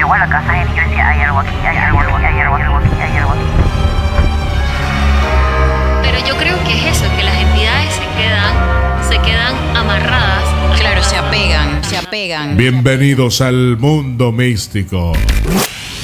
llegó a la casa de mí, yo decía, hay algo aquí, hay algo aquí, hay algo aquí, hay algo aquí. Pero yo creo que es eso, que las entidades se quedan amarradas. Claro, se apegan. Bienvenidos al mundo místico.